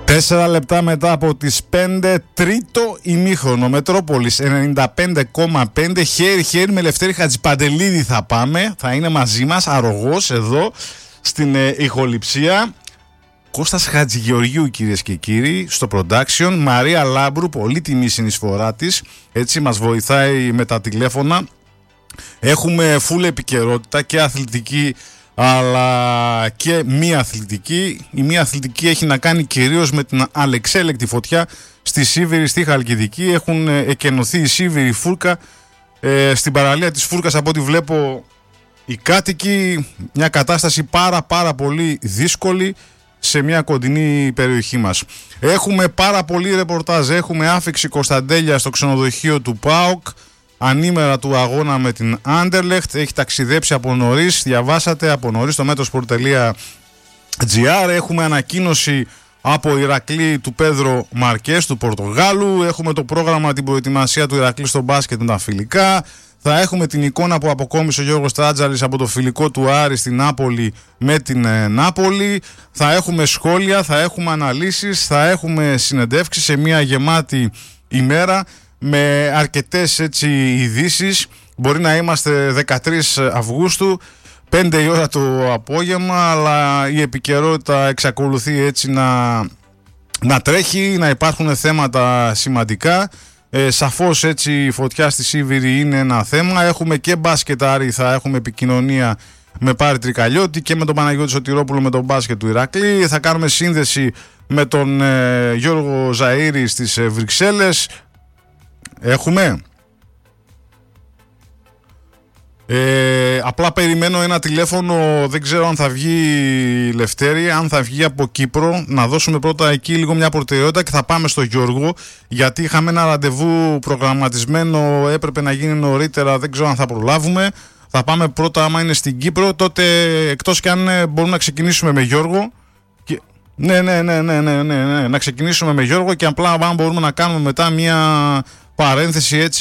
4 λεπτά μετά από τις 5, τρίτο ημίχρονο. Μετρόπολης 95,5. Χέρι-χέρι με Λευτέρη Χατζηπαντελίδη θα πάμε. Θα είναι μαζί μας, αρρωγός εδώ στην ηχοληψία. Κώστας Χατζηγεωργίου, κυρίες και κύριοι, στο production. Μαρία Λάμπρου, πολύτιμη συνεισφορά της. Έτσι μας βοηθάει με τα τηλέφωνα. Έχουμε full επικαιρότητα και αθλητική αλλά και μη αθλητική. Η μη αθλητική έχει να κάνει κυρίως με την αλεξέλεκτη φωτιά στη Σίβηρη, στη Χαλκιδική. Έχουν εκενωθεί η Σίβηρη, η Φούρκα. Στην παραλία της Φούρκας, από ό,τι βλέπω, οι κάτοικοι, μια κατάσταση πάρα πολύ δύσκολη σε μια κοντινή περιοχή μας. Έχουμε πάρα πολύ ρεπορτάζ. Έχουμε άφιξη Κωνσταντέλια στο ξενοδοχείο του ΠΑΟΚ ανήμερα του αγώνα με την Άντερλεχτ. Έχει ταξιδέψει από νωρίς, διαβάσατε από νωρίς στο metrosport.gr. Έχουμε ανακοίνωση από Ηρακλή του Πέδρο Μαρκές του Πορτογάλου. Έχουμε το πρόγραμμα, την προετοιμασία του Ηρακλή στο μπάσκετ με τα φιλικά. Θα έχουμε την εικόνα που αποκόμισε ο Γιώργος Τράτζαλης από το φιλικό του Άρη στην Νάπολη με την Νάπολη. Θα έχουμε σχόλια, θα έχουμε αναλύσεις, θα έχουμε συνεντεύξεις σε μια γεμάτη ημέρα με αρκετές ειδήσεις. Μπορεί να είμαστε 13 Αυγούστου, 5 η ώρα το απόγευμα, αλλά η επικαιρότητα εξακολουθεί έτσι να τρέχει, να υπάρχουν θέματα σημαντικά. Σαφώς έτσι η φωτιά στη Σίβηρη είναι ένα θέμα. Έχουμε και μπάσκετ Άρη, θα έχουμε επικοινωνία με Πάρη Τρικαλιώτη και με τον Παναγιώτη Σωτηρόπουλο με τον μπάσκετ του Ηρακλή. Θα κάνουμε σύνδεση με τον Γιώργο Ζαΐρη στις Βρυξέλλες. Έχουμε. Απλά περιμένω ένα τηλέφωνο, δεν ξέρω αν θα βγει Λευτέρη, αν θα βγει από Κύπρο. Να δώσουμε πρώτα εκεί λίγο μια προτεραιότητα και θα πάμε στο Γιώργο, γιατί είχαμε ένα ραντεβού προγραμματισμένο, έπρεπε να γίνει νωρίτερα, δεν ξέρω αν θα προλάβουμε. Θα πάμε πρώτα, άμα είναι στην Κύπρο, τότε εκτός και αν μπορούμε να ξεκινήσουμε με Γιώργο. Ναι, να ξεκινήσουμε με Γιώργο και απλά αν μπορούμε να κάνουμε μετά μια παρένθεση έτσι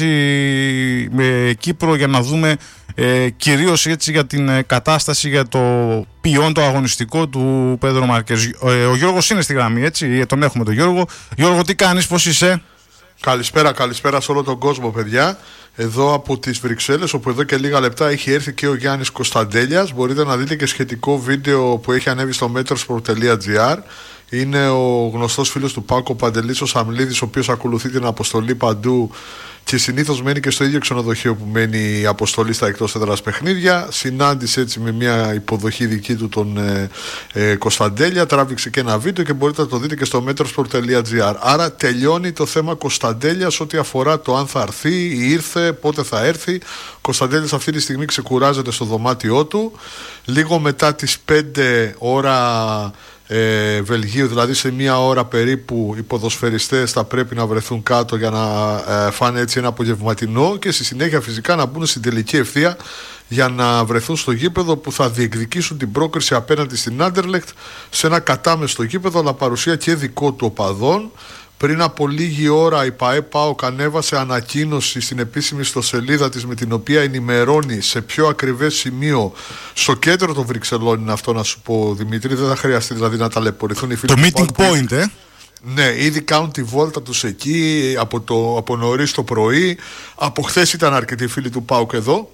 με Κύπρο για να δούμε κυρίως έτσι για την κατάσταση, για το ποιόν το αγωνιστικό του Πέδρο Μαρκές. Ο Γιώργος είναι στη γραμμή, έτσι, τον έχουμε τον Γιώργο. Γιώργο, τι κάνεις, πώς είσαι? Καλησπέρα σε όλο τον κόσμο, παιδιά. Εδώ από τις Βρυξέλλες, όπου εδώ και λίγα λεπτά έχει έρθει και ο Γιάννης Κωνσταντέλιας. Μπορείτε να δείτε και σχετικό βίντεο που έχει ανέβει στο metrosport.gr. Είναι ο γνωστός φίλος του ΠΑΟΚ, ο Παντελής ο Σαμλίδης, ο οποίος ακολουθεί την αποστολή παντού και συνήθως μένει και στο ίδιο ξενοδοχείο που μένει η αποστολή στα εκτός έδρας παιχνίδια. Συνάντησε έτσι με μια υποδοχή δική του τον Κωνσταντέλια, τράβηξε και ένα βίντεο και μπορείτε να το δείτε και στο metrosport.gr. Άρα τελειώνει το θέμα Κωνσταντέλιας ό,τι αφορά το αν θα έρθει ή ήρθε, πότε θα έρθει. Ο Κωνσταντέλιας αυτή τη στιγμή ξεκουράζεται στο δωμάτιό του. Λίγο μετά τις 5 ώρα Βελγίου, δηλαδή σε μία ώρα περίπου, οι ποδοσφαιριστές θα πρέπει να βρεθούν κάτω για να φάνε έτσι ένα απογευματινό και στη συνέχεια φυσικά να μπουν στην τελική ευθεία για να βρεθούν στο γήπεδο που θα διεκδικήσουν την πρόκριση απέναντι στην Άντερλεχτ σε ένα κατάμεστο γήπεδο, αλλά παρουσία και δικό του οπαδών. Πριν από λίγη ώρα η ΠΑΕ-ΠΑΟΚ ανέβασε ανακοίνωση στην επίσημη ιστοσελίδα της με την οποία ενημερώνει σε πιο ακριβές σημείο στο κέντρο των Βρυξελών, είναι αυτό να σου πω, Δημήτρη, δεν θα χρειαστεί δηλαδή να ταλαιπωρηθούν οι φίλοι. Το meeting point, Ναι, ήδη κάνουν τη βόλτα τους εκεί από νωρίς το πρωί. Από χθες ήταν αρκετοί φίλοι του ΠΑΟΚ εδώ.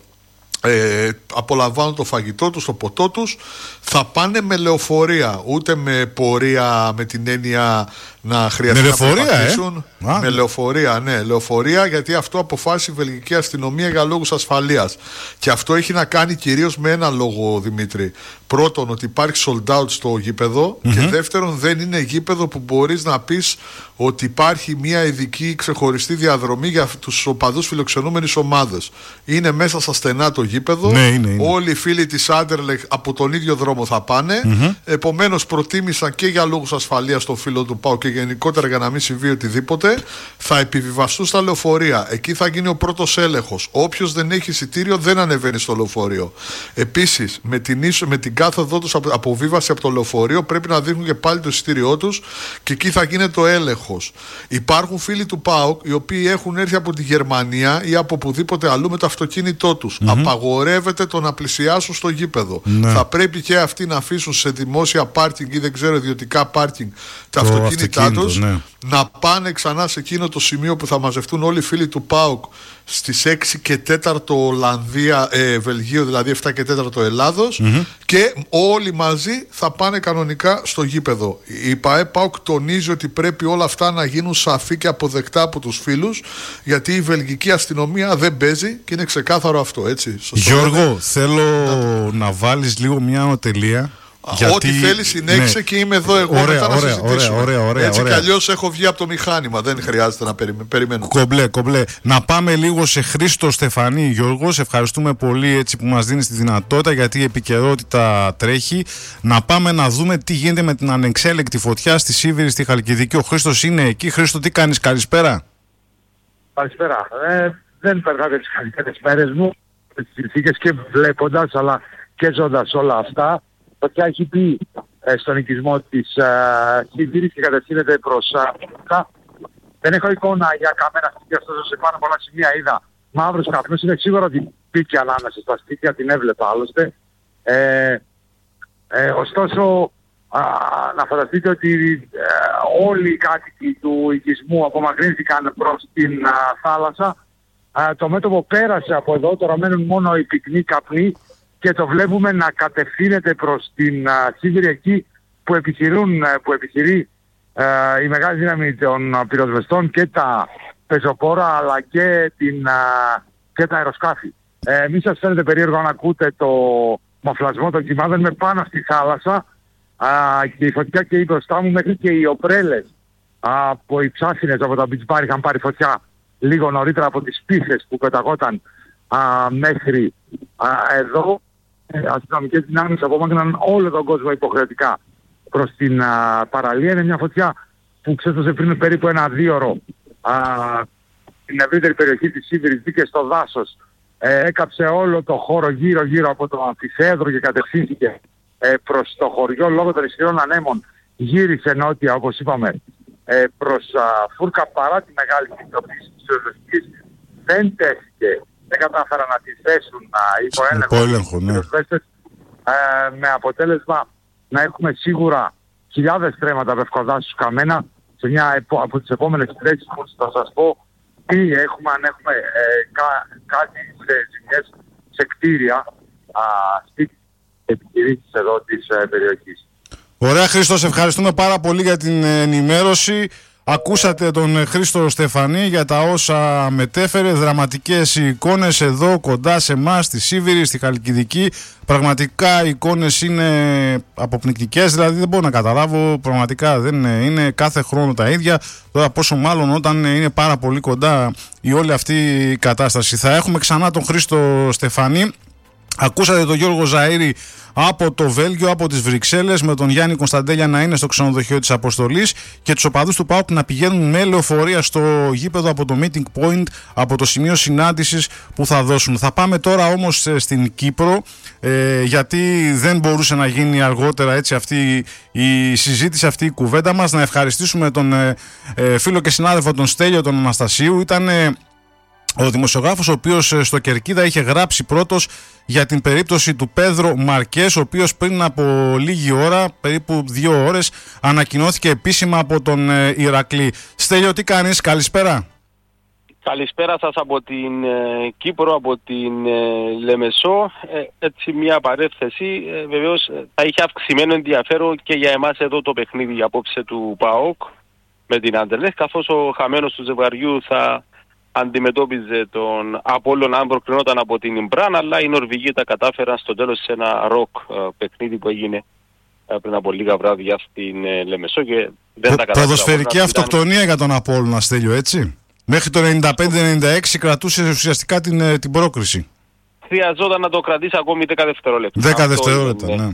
Απολαμβάνουν το φαγητό τους, το ποτό τους. Θα πάνε με λεωφορεία, ούτε με πορεία με την έννοια να χρειαστεί να περπατήσουν. Με λεωφορεία, ναι, λεωφορεία, γιατί αυτό αποφάσισε η βελγική αστυνομία για λόγους ασφαλείας. Και αυτό έχει να κάνει κυρίως με ένα λόγο, Δημήτρη. Πρώτον, ότι υπάρχει sold out στο γήπεδο, και δεύτερον, δεν είναι γήπεδο που μπορείς να πεις ότι υπάρχει μια ειδική ξεχωριστή διαδρομή για τους οπαδούς φιλοξενούμενες ομάδες. Είναι μέσα στα στενά το γήπεδο. Ναι, είναι. Όλοι οι φίλοι της Άντερλεχτ από τον ίδιο δρόμο θα πάνε. Επομένως, προτίμησαν και για λόγους ασφαλείας των φίλων του ΠΑΟΚ και γενικότερα για να μην συμβεί οτιδήποτε, θα επιβιβαστούν στα λεωφορεία. Εκεί θα γίνει ο πρώτος έλεγχος. Όποιος δεν έχει εισιτήριο δεν ανεβαίνει στο λεωφορείο. Επίσης, με την κάθοδό τους αποβίβαση από το λεωφορείο πρέπει να δείχνουν και πάλι το εισιτήριό τους και εκεί θα γίνεται ο έλεγχος. Υπάρχουν φίλοι του ΠΑΟΚ οι οποίοι έχουν έρθει από τη Γερμανία ή από οπουδήποτε αλλού με το αυτοκίνητό τους. απαγορεύεται το να πλησιάσουν στο γήπεδο. Ναι. Θα πρέπει και αυτοί να αφήσουν σε δημόσια πάρκινγκ ή δεν ξέρω ιδιωτικά πάρκινγκ τα αυτοκίνητά τους, ναι, να πάνε ξανά σε εκείνο το σημείο που θα μαζευτούν όλοι οι φίλοι του ΠΑΟΚ στις 6 και 4 Ολλανδία, Βελγίο, δηλαδή 7 και 4 Ελλάδος, και όλοι μαζί θα πάνε κανονικά στο γήπεδο. Η ΠΑΟΚ τονίζει ότι πρέπει όλα αυτά να γίνουν σαφή και αποδεκτά από τους φίλους, γιατί η βελγική αστυνομία δεν παίζει και είναι ξεκάθαρο αυτό, έτσι. Γιώργο, θέλω να βάλεις λίγο μια οτελεία. Γιατί... Ό,τι θέλει συνέχισε, ναι, και είμαι εδώ εγώ μετά να συζητήσουμε. Έτσι κι αλλιώς έχω βγει από το μηχάνημα. Δεν χρειάζεται να περιμένω. Κομπλέ. Να πάμε λίγο σε Χρήστο Στεφανή. Γιώργο, σε ευχαριστούμε πολύ έτσι που μας δίνεις τη δυνατότητα, γιατί η επικαιρότητα τρέχει. Να πάμε να δούμε τι γίνεται με την ανεξέλεκτη φωτιά στη Σίβηρη, στη Χαλκιδική. Ο Χρήστος είναι εκεί. Χρήστο, τι κάνεις? Καλησπέρα. Καλησπέρα. Δεν περνάτε τις καλύτερες μέρες μου, τις συνθήκες, και βλέποντας αλλά και ζώντας όλα αυτά. Φωτιά έχει πει στον οικισμό της Σίβηρης και κατευθύνεται προς Φούκα. Δεν έχω εικόνα για καμένα στοιχεία, ωστόσο σε πάνω πολλά σημεία είδα μαύρους καπνούς. Είναι σίγουρο ότι μπήκε ανάμεσα στα στοιχεία, την έβλεπα άλλωστε. Ωστόσο, να φανταστείτε ότι όλοι οι κάτοικοι του οικισμού απομακρύνθηκαν προς την θάλασσα. Το μέτωπο πέρασε από εδώ, τώρα μένουν μόνο οι πυκνοί καπνοί και το βλέπουμε να κατευθύνεται προς την Σίβηρη, εκεί που επιχειρεί η μεγάλη δύναμη των πυροσβεστών και τα πεζοπόρα, αλλά και τα αεροσκάφη. Μη σας φαίνεται περίεργο αν ακούτε το μαφλασμό των κυμάτων? Είμαι πάνω στη θάλασσα και η φωτιά και η μπροστά μου, μέχρι και οι οπρέλες από οι ψάφινες από τα beach bar είχαν πάρει φωτιά λίγο νωρίτερα από τις πίθες που πεταγόταν μέχρι εδώ. Αστυνομικές δυνάμεις απομάκρυναν όλο τον κόσμο υποχρεωτικά προς την παραλία. Είναι μια φωτιά που ξέσπασε πριν περίπου 1-2 ώρο στην ευρύτερη περιοχή της Σίβηρης, μπήκε στο δάσος, έκαψε όλο το χώρο γύρω από το αμφιθέατρο και κατευθύνθηκε προς το χωριό. Λόγω των ισχυρών ανέμων γύρισε νότια, όπως είπαμε, προς Φούρκα. Παρά τη μεγάλη κοινοποίηση της πυροσβεστικής, δεν τέθηκε, δεν κατάφεραν να τη θέσουν υπό έλεγχο οι πυροσβέστες, με αποτέλεσμα να έχουμε σίγουρα χιλιάδες στρέμματα πευκοδάσους καμένα. Σε μια από τις επόμενες τρέξεις που θα σας πω τι έχουμε, αν έχουμε κάτι σε ζημιές σε κτίρια στις επιχειρήσεις εδώ της περιοχής. Ωραία, Χρήστο, σε ευχαριστούμε πάρα πολύ για την ενημέρωση. Ακούσατε τον Χρήστο Στεφανή για τα όσα μετέφερε. Δραματικές εικόνες εδώ κοντά σε εμάς, στη Σίβηρη, στη Χαλκιδική. Πραγματικά οι εικόνες είναι αποπνικτικές, δηλαδή δεν μπορώ να καταλάβω. Πραγματικά δεν είναι κάθε χρόνο τα ίδια. Τώρα πόσο μάλλον όταν είναι πάρα πολύ κοντά η όλη αυτή η κατάσταση. Θα έχουμε ξανά τον Χρήστο Στεφανή. Ακούσατε τον Γιώργο Ζαΐρη από το Βέλγιο, από τις Βρυξέλλες, με τον Γιάννη Κωνσταντέλια να είναι στο ξενοδοχείο της Αποστολής και τους οπαδούς του ΠΑΟΚ να πηγαίνουν με λεωφορεία στο γήπεδο από το meeting point, από το σημείο συνάντησης που θα δώσουν. Θα πάμε τώρα όμως στην Κύπρο, γιατί δεν μπορούσε να γίνει αργότερα έτσι αυτή η συζήτηση, αυτή η κουβέντα μας. Να ευχαριστήσουμε τον φίλο και συνάδελφο τον Στέλιο τον Αναστασίου. Ήταν ο δημοσιογράφος ο οποίος στο Κερκίδα είχε γράψει πρώτος για την περίπτωση του Πέδρο Μαρκές, ο οποίος πριν από λίγη ώρα, περίπου 2 ώρες, ανακοινώθηκε επίσημα από τον Ηρακλή. Στέλιο, τι κάνεις? Καλησπέρα. Καλησπέρα σας από την Κύπρο, από την Λεμεσό. Έτσι μια παρέθεση. Βεβαίως θα είχε αυξημένο ενδιαφέρον και για εμάς εδώ το παιχνίδι απόψε του ΠΑΟΚ με την Άντερλεχτ, καθώς ο χαμένος του ζευγαριού θα αντιμετώπιζε τον Απόλλωνα αν προκρινόταν από την Ιμπράν, αλλά οι Νορβηγοί τα κατάφεραν στο τέλος σε ένα ροκ παιχνίδι που έγινε πριν από λίγα βράδια στην Λεμεσό και δεν τα κατάφεραν. Ποδοσφαιρική αυτοκτονία για τον Απόλλωνα, Στέλιο, έτσι. Μέχρι το 95-96 κρατούσε ουσιαστικά την πρόκριση. Χρειαζόταν να το κρατήσει ακόμη 10 δευτερόλεπτα. 10 δευτερόλεπτα, ναι.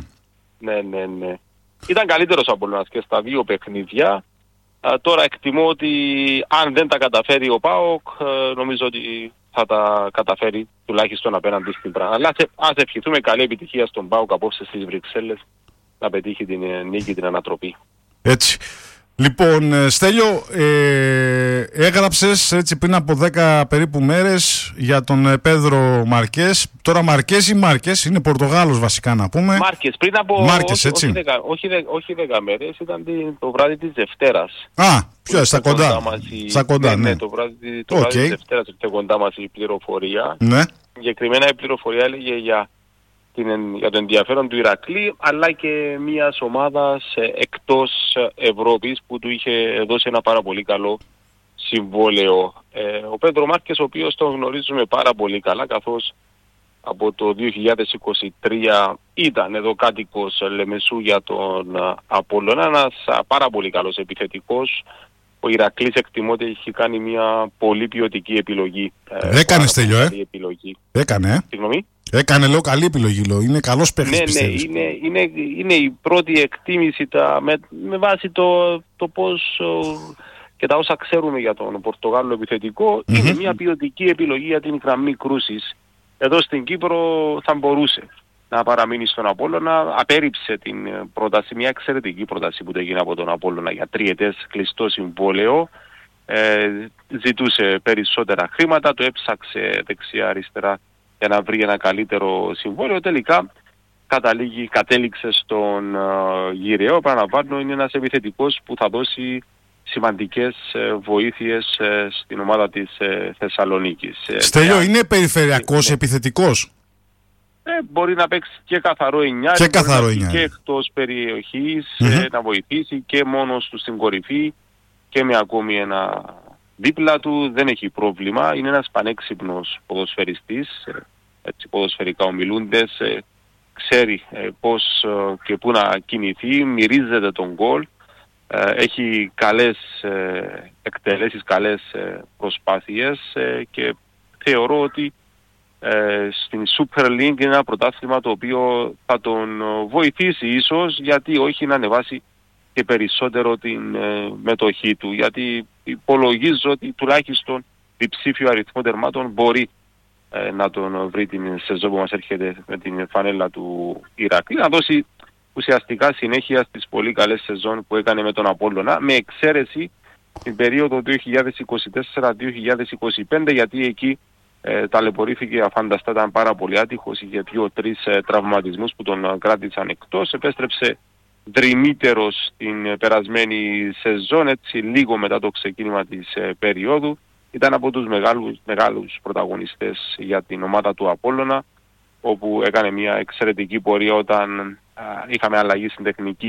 Ναι. Ήταν καλύτερος ο Απόλλωνας και στα δύο παιχνίδια. Τώρα εκτιμώ ότι αν δεν τα καταφέρει ο ΠΑΟΚ, νομίζω ότι θα τα καταφέρει τουλάχιστον απέναντι στην Πράγμα. Αλλά ας ευχηθούμε καλή επιτυχία στον ΠΑΟΚ απόψε στις Βρυξέλλες να πετύχει την νίκη, την ανατροπή. Έτσι. Λοιπόν, Στέλιο, έγραψες έτσι πριν από 10 περίπου μέρες για τον Πέδρο Μαρκές. Τώρα Μαρκές ή Μάρκες, είναι Πορτογάλος βασικά να πούμε. Μάρκες, πριν από Μάρκες, έτσι. όχι 10 μέρες, ήταν το βράδυ της Δευτέρας. Ποιο, στα κοντά. Στα κοντά, ναι. Το βράδυ της Δευτέρας ήρθε κοντά μας η πληροφορία. Ναι. Συγκεκριμένα η πληροφορία έλεγε για το ενδιαφέρον του Ηρακλή, αλλά και μιας ομάδας εκτός Ευρώπης που του είχε δώσει ένα πάρα πολύ καλό συμβόλαιο. Ο Πέδρο Μάρκες, ο οποίος τον γνωρίζουμε πάρα πολύ καλά, καθώς από το 2023 ήταν εδώ κάτοικος Λεμεσού για τον Απόλλωνα, ένας πάρα πολύ καλός επιθετικός. Ο Ηρακλής εκτιμώ ότι έχει κάνει μια πολύ ποιοτική επιλογή. Έκανε, Στέλιο, Έκανε. Συγγνώμη. Έκανε, λέω, καλή επιλογή, λέω. Είναι καλός παίκτης, πιστεύεις? Ναι, είναι η πρώτη εκτίμηση με βάση το πώς και τα όσα ξέρουμε για τον Πορτογάλο επιθετικό. Είναι μια ποιοτική επιλογή για την γραμμή κρούσης. Εδώ στην Κύπρο θα μπορούσε να παραμείνει στον Απόλλωνα. Απέρριψε την πρόταση, μια εξαιρετική πρόταση που έγινε από τον Απόλλωνα για 3 ετές κλειστό συμβόλαιο. Ζητούσε περισσότερα χρήματα, το έψαξε δεξιά-αριστερά για να βρει ένα καλύτερο συμβόλαιο. Τελικά κατέληξε στον Γυραιό. Επαναλαμβάνω, είναι ένας επιθετικός που θα δώσει σημαντικές βοήθειες στην ομάδα της Θεσσαλονίκης. Στέλιο, είναι περιφερειακός επιθετικός? Μπορεί να παίξει και καθαρό εννιάρι, και εκτός περιοχής, να βοηθήσει και μόνος του στην κορυφή και με ακόμη ένα δίπλα του. Δεν έχει πρόβλημα. Είναι ένας πανέξυπνος ποδοσφαιριστής, έτσι ποδοσφαιρικά ομιλούντες. Ξέρει πώς και πού να κινηθεί, μυρίζεται τον γκολ. Έχει καλές εκτελέσεις, καλές προσπάθειες και θεωρώ ότι στην Super League είναι ένα πρωτάθλημα το οποίο θα τον βοηθήσει ίσως, γιατί όχι να ανεβάσει και περισσότερο την μετοχή του, γιατί υπολογίζω ότι τουλάχιστον διψήφιο αριθμό τερμάτων μπορεί να τον βρει την σεζόν που μας έρχεται με την φανέλα του Ηρακλή, να δώσει ουσιαστικά συνέχεια στις πολύ καλές σεζόν που έκανε με τον Απόλλωνα, με εξαίρεση την περίοδο 2024-2025, γιατί εκεί ταλαιπωρήθηκε αφάνταστα, ήταν πάρα πολύ άτυχος, είχε 2-3 τραυματισμούς που τον κράτησαν εκτός. Επέστρεψε δρυμύτερος την περασμένη σεζόν, έτσι λίγο μετά το ξεκίνημα της περίοδου. Ήταν από τους μεγάλους πρωταγωνιστές για την ομάδα του Απόλλωνα, όπου έκανε μια εξαιρετική πορεία όταν είχαμε αλλαγή στην τεχνική